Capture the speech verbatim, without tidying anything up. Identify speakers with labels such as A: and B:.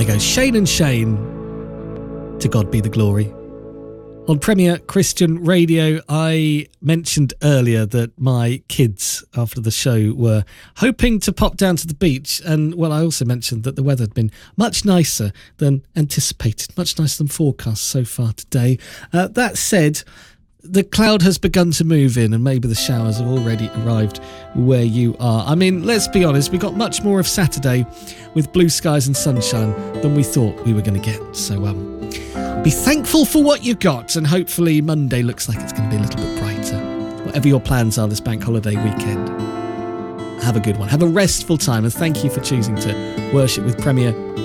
A: There goes Shane and Shane. To God be the glory. On Premier Christian Radio, I mentioned earlier that my kids, after the show, were hoping to pop down to the beach. And, well, I also mentioned that the weather had been much nicer than anticipated, much nicer than forecast so far today. Uh, that said, the cloud has begun to move in and maybe the showers have already arrived where you are. I mean, let's be honest, we got much more of Saturday with blue skies and sunshine than we thought we were going to get. So, um... be thankful for what you got, and hopefully Monday looks like it's going to be a little bit brighter. Whatever your plans are this bank holiday weekend, have a good one. Have a restful time, and thank you for choosing to worship with Premier